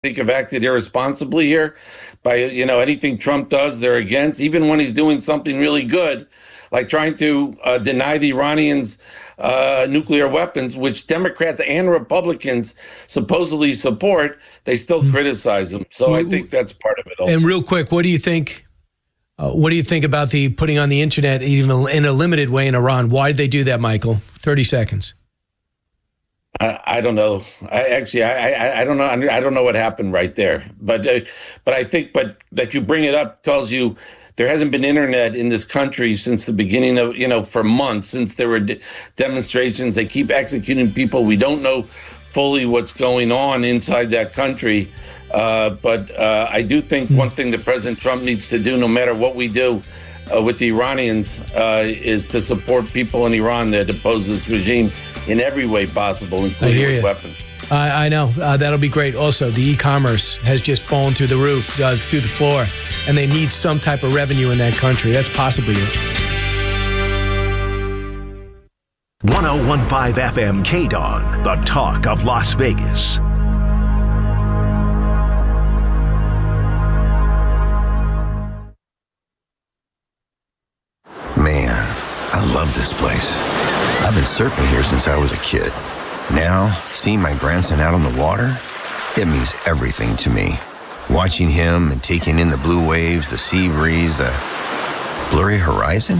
think have acted irresponsibly here by, anything Trump does, they're against, even when he's doing something really good, like trying to deny the Iranians nuclear weapons, which Democrats and Republicans supposedly support, they still criticize him. So I think that's part of it also. And real quick, what do you think? What do you think about the putting on the internet even in a limited way in Iran? Why did they do that, Michael? 30 seconds. I don't know. I don't know. I don't know what happened right there. But I think that you bring it up tells you there hasn't been internet in this country since the beginning of, for months, since there were demonstrations. They keep executing people. We don't know fully what's going on inside that country. But I do think one thing that President Trump needs to do, no matter what we do with the Iranians, is to support people in Iran that oppose this regime in every way possible, including with weapons. I know. That'll be great. Also, the e-commerce has just fallen through the roof, through the floor, and they need some type of revenue in that country. That's possibly it. 101.5 FM KDON, the talk of Las Vegas. Man, I love this place. I've been surfing here since I was a kid. Now, seeing my grandson out on the water, it means everything to me. Watching him and taking in the blue waves, the sea breeze, the blurry horizon.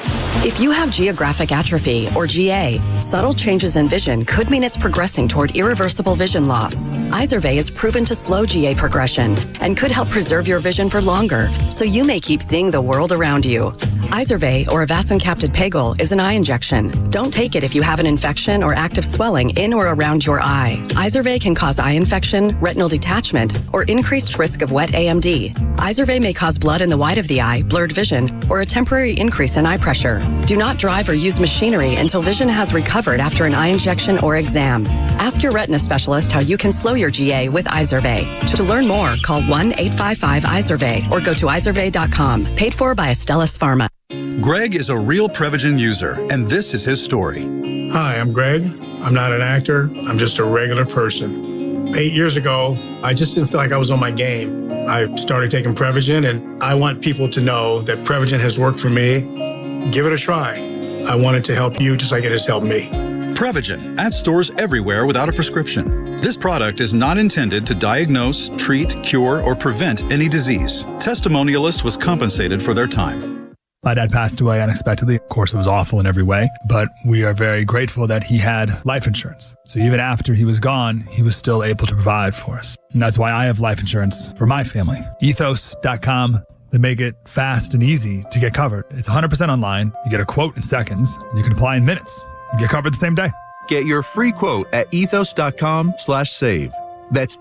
If you have geographic atrophy, or GA, subtle changes in vision could mean it's progressing toward irreversible vision loss. Izervay is proven to slow GA progression and could help preserve your vision for longer, so you may keep seeing the world around you. Izervay, or avacincaptad pegol, is an eye injection. Don't take it if you have an infection or active swelling in or around your eye. Izervay can cause eye infection, retinal detachment, or increased risk of wet AMD. Izervay may cause blood in the white of the eye, blurred vision, or a temporary increase in eye pressure. Do not drive or use machinery until vision has recovered after an eye injection or exam. Ask your retina specialist how you can slow your GA with Izervay. To learn more, call 1-855-IZERVAY or go to izervay.com. Paid for by Astellas Pharma. Greg is a real Prevagen user, and this is his story. Hi, I'm Greg. I'm not an actor. I'm just a regular person. 8 years ago, I just didn't feel like I was on my game. I started taking Prevagen, and I want people to know that Prevagen has worked for me. Give it a try. I want it to help you just like it has helped me. Prevagen, at stores everywhere without a prescription. This product is not intended to diagnose, treat, cure, or prevent any disease. Testimonialist was compensated for their time. My dad passed away unexpectedly. Of course, it was awful in every way, but we are very grateful that he had life insurance. So even after he was gone, he was still able to provide for us. And that's why I have life insurance for my family. Ethos.com. They make it fast and easy to get covered. It's 100% online. You get a quote in seconds, and you can apply in minutes. You get covered the same day. Get your free quote at ethos.com/save. That's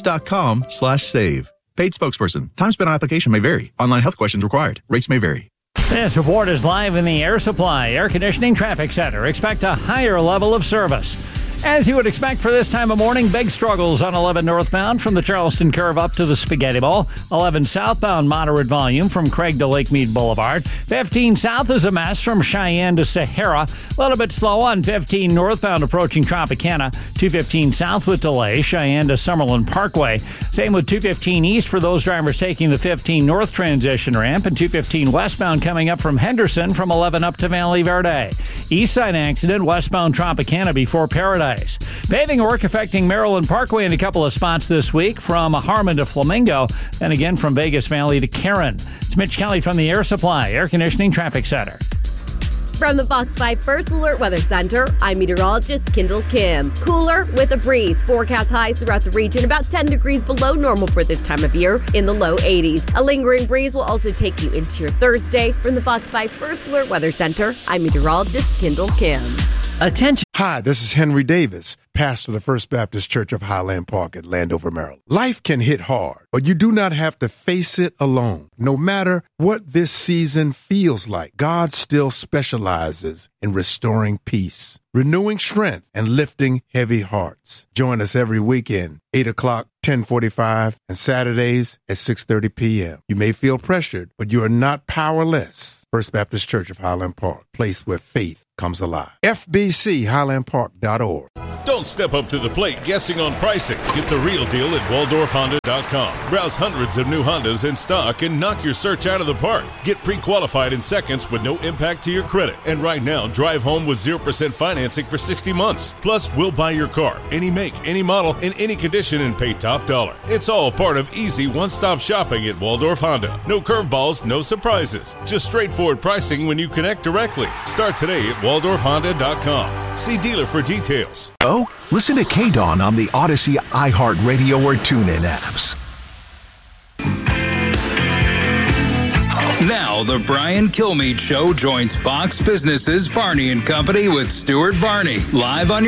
ethos.com/save. Paid spokesperson. Time spent on application may vary. Online health questions required. Rates may vary. This report is live in the Air Supply Air Conditioning Traffic Center. Expect a higher level of service. As you would expect for this time of morning, big struggles on 11 northbound from the Charleston Curve up to the Spaghetti Bowl. 11 southbound, moderate volume from Craig to Lake Mead Boulevard. 15 south is a mess from Cheyenne to Sahara. A little bit slow on 15 northbound approaching Tropicana. 215 south with delay, Cheyenne to Summerlin Parkway. Same with 215 east for those drivers taking the 15 north transition ramp, and 215 westbound coming up from Henderson from 11 up to Valley Verde. East side accident, westbound Tropicana before Paradise. Paving work affecting Maryland Parkway in a couple of spots this week from Harmon to Flamingo, and again from Vegas Valley to Karen. It's Mitch Kelly from the Air Supply Air Conditioning Traffic Center. From the Fox 5 First Alert Weather Center, I'm meteorologist Kendall Kim. Cooler with a breeze. Forecast highs throughout the region, about 10 degrees below normal for this time of year, in the low 80s. A lingering breeze will also take you into your Thursday. From the Fox 5 First Alert Weather Center, I'm meteorologist Kendall Kim. Attention. Hi, this is Henry Davis, pastor of the First Baptist Church of Highland Park at Landover, Maryland. Life can hit hard, but you do not have to face it alone. No matter what this season feels like, God still specializes in restoring peace, renewing strength, and lifting heavy hearts. Join us every weekend, 8 o'clock, 10:45, and Saturdays at 6:30 p.m. You may feel pressured, but you are not powerless. First Baptist Church of Highland Park, place where faith comes alive. FBCHighlandPark.org. Don't step up to the plate guessing on pricing. Get the real deal at WaldorfHonda.com. Browse hundreds of new Hondas in stock and knock your search out of the park. Get pre-qualified in seconds with no impact to your credit. And right now, drive home with 0% financing for 60 months. Plus, we'll buy your car, any make, any model, in any condition, and pay top dollar. It's all part of easy one-stop shopping at Waldorf Honda. No curveballs, no surprises. Just straightforward pricing when you connect directly. Start today at WaldorfHonda.com. See dealer for details. Oh, listen to K-Dawn on the Odyssey, iHeartRadio, or TuneIn apps. Now, the Brian Kilmeade Show joins Fox Business's Varney & Company with Stuart Varney, live on your